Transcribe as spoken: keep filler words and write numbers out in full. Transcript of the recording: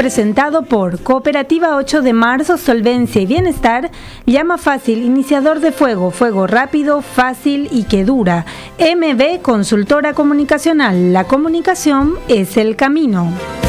presentado por Cooperativa ocho de marzo, Solvencia y Bienestar, Llama Fácil, iniciador de fuego, fuego rápido, fácil y que dura. M B Consultora Comunicacional, la comunicación es el camino.